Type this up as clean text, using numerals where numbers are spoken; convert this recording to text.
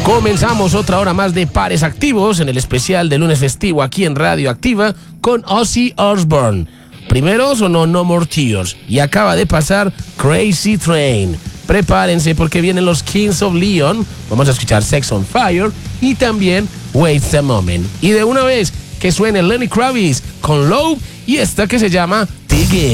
Comenzamos otra hora más de Pares Activos en el especial de lunes festivo aquí en Radio Activa con Ozzy Osbourne. Primero sonó No More Tears y acaba de pasar Crazy Train. Prepárense porque vienen los Kings of Leon. Vamos a escuchar Sex on Fire y también Wait a Moment. Y de una vez que suene Lenny Kravitz con Low y esta que se llama Dig It.